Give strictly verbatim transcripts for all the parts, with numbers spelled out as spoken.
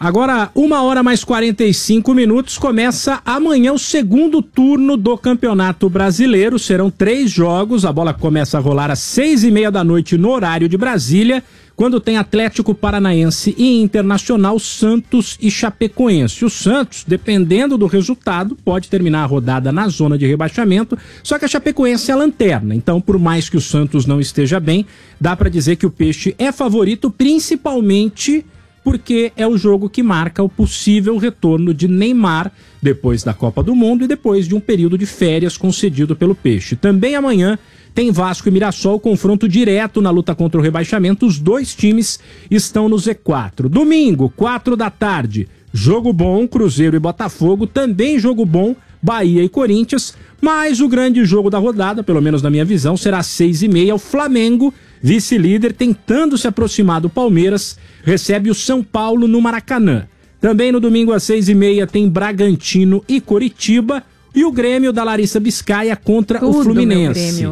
Agora, uma hora mais quarenta e cinco minutos, começa amanhã o segundo turno do Campeonato Brasileiro. Serão três jogos, a bola começa a rolar às seis e meia da noite no horário de Brasília, quando tem Atlético Paranaense e Internacional, Santos e Chapecoense. O Santos, dependendo do resultado, pode terminar a rodada na zona de rebaixamento, só que a Chapecoense é a lanterna. Então, por mais que o Santos não esteja bem, dá para dizer que o Peixe é favorito, principalmente porque é o jogo que marca o possível retorno de Neymar depois da Copa do Mundo e depois de um período de férias concedido pelo Peixe. Também amanhã tem Vasco e Mirassol, confronto direto na luta contra o rebaixamento. Os dois times estão no Z quatro. Domingo, quatro da tarde, jogo bom, Cruzeiro e Botafogo. Também jogo bom, Bahia e Corinthians. Mas o grande jogo da rodada, pelo menos na minha visão, será às seis e meia. O Flamengo, vice-líder, tentando se aproximar do Palmeiras, recebe o São Paulo no Maracanã. Também no domingo às seis e meia tem Bragantino e Coritiba. E o Grêmio da Larissa Biscaia contra Tudo, o Fluminense.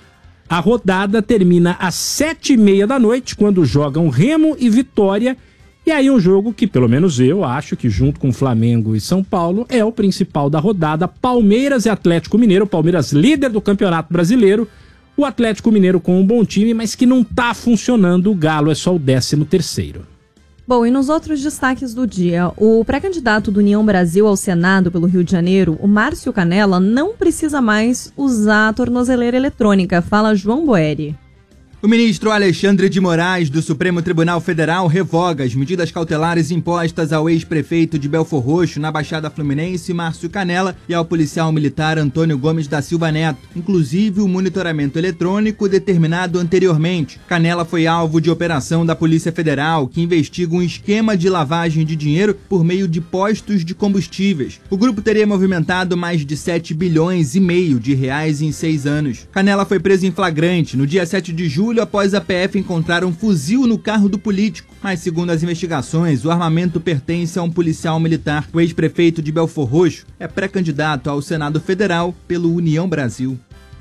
A rodada termina às sete e meia da noite, quando jogam Remo e Vitória. E aí um jogo que, pelo menos eu acho que junto com Flamengo e São Paulo, é o principal da rodada. Palmeiras e Atlético Mineiro. Palmeiras líder do Campeonato Brasileiro. O Atlético Mineiro com um bom time, mas que não tá funcionando. O Galo é só o décimo terceiro. Bom, e nos outros destaques do dia, o pré-candidato do União Brasil ao Senado pelo Rio de Janeiro, o Márcio Canella, não precisa mais usar a tornozeleira eletrônica. Fala João Boeri. O ministro Alexandre de Moraes, do Supremo Tribunal Federal, revoga as medidas cautelares impostas ao ex-prefeito de Belfor Roxo, na Baixada Fluminense, Márcio Canella, e ao policial militar Antônio Gomes da Silva Neto, inclusive o monitoramento eletrônico determinado anteriormente. Canella foi alvo de operação da Polícia Federal, que investiga um esquema de lavagem de dinheiro por meio de postos de combustíveis. O grupo teria movimentado mais de sete bilhões e meio de reais em seis anos. Canella foi preso em flagrante no dia sete de julho, após a P F encontrar um fuzil no carro do político. Mas, segundo as investigações, o armamento pertence a um policial militar. O ex-prefeito de Belfor Roxo é pré-candidato ao Senado Federal pelo União Brasil.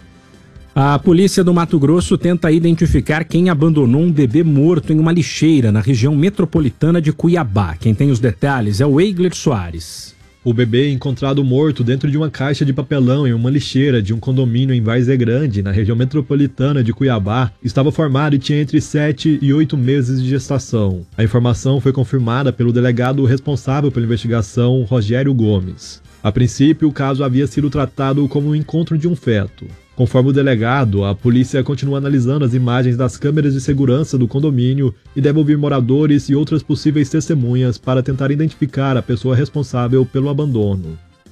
A polícia do Mato Grosso tenta identificar quem abandonou um bebê morto em uma lixeira na região metropolitana de Cuiabá. Quem tem os detalhes é o Eigler Soares. O bebê encontrado morto dentro de uma caixa de papelão em uma lixeira de um condomínio em Várzea Grande, na região metropolitana de Cuiabá, estava formado e tinha entre sete e oito meses de gestação. A informação foi confirmada pelo delegado responsável pela investigação, Rogério Gomes. A princípio, o caso havia sido tratado como o encontro de um feto. Conforme o delegado, a polícia continua analisando as imagens das câmeras de segurança do condomínio e deve ouvir moradores e outras possíveis testemunhas para tentar identificar a pessoa responsável pelo abandono.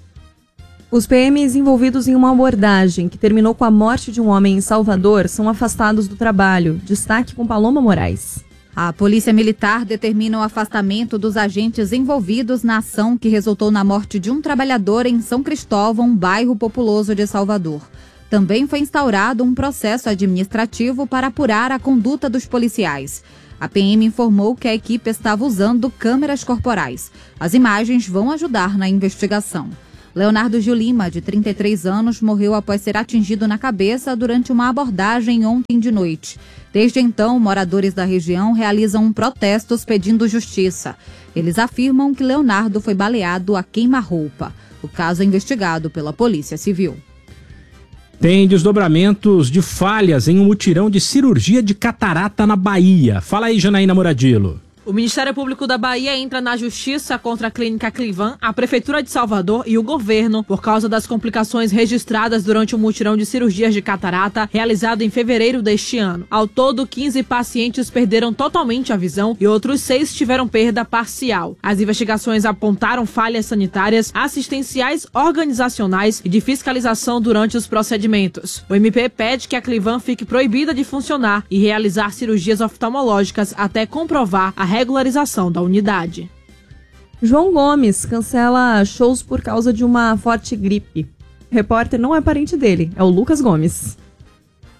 Os P Ms envolvidos em uma abordagem que terminou com a morte de um homem em Salvador são afastados do trabalho. Destaque com Paloma Moraes. A Polícia Militar determina o afastamento dos agentes envolvidos na ação que resultou na morte de um trabalhador em São Cristóvão, bairro populoso de Salvador. Também foi instaurado um processo administrativo para apurar a conduta dos policiais. A P M informou que a equipe estava usando câmeras corporais. As imagens vão ajudar na investigação. Leonardo Gil Lima, de trinta e três anos, morreu após ser atingido na cabeça durante uma abordagem ontem de noite. Desde então, moradores da região realizam protestos pedindo justiça. Eles afirmam que Leonardo foi baleado a queima-roupa. O caso é investigado pela Polícia Civil. Tem desdobramentos de falhas em um mutirão de cirurgia de catarata na Bahia. Fala aí, Janaína Moradilo. O Ministério Público da Bahia entra na justiça contra a Clínica Clivan, a Prefeitura de Salvador e o governo por causa das complicações registradas durante o mutirão de cirurgias de catarata realizado em fevereiro deste ano. Ao todo, quinze pacientes perderam totalmente a visão e outros seis tiveram perda parcial. As investigações apontaram falhas sanitárias, assistenciais, organizacionais e de fiscalização durante os procedimentos. O M P pede que a Clivan fique proibida de funcionar e realizar cirurgias oftalmológicas até comprovar a regularização da unidade. João Gomes cancela shows por causa de uma forte gripe. O repórter não é parente dele, é o Lucas Gomes.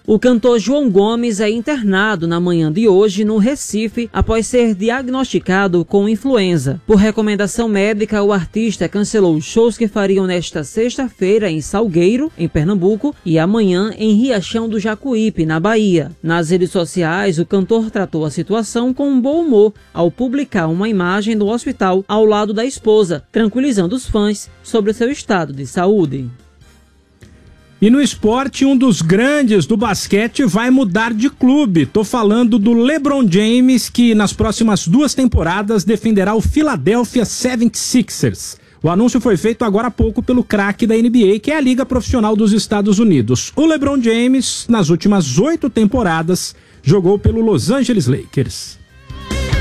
O cantor João Gomes é internado na manhã de hoje no Recife após ser diagnosticado com influenza. Por recomendação médica, o artista cancelou os shows que fariam nesta sexta-feira em Salgueiro, em Pernambuco, e amanhã em Riachão do Jacuípe, na Bahia. Nas redes sociais, o cantor tratou a situação com um bom humor ao publicar uma imagem do hospital ao lado da esposa, tranquilizando os fãs sobre seu estado de saúde. E no esporte, um dos grandes do basquete vai mudar de clube. Tô falando do LeBron James, que nas próximas duas temporadas defenderá o Philadelphia setenta e seis ers. O anúncio foi feito agora há pouco pelo craque da N B A, que é a Liga Profissional dos Estados Unidos. O LeBron James, nas últimas oito temporadas, jogou pelo Los Angeles Lakers.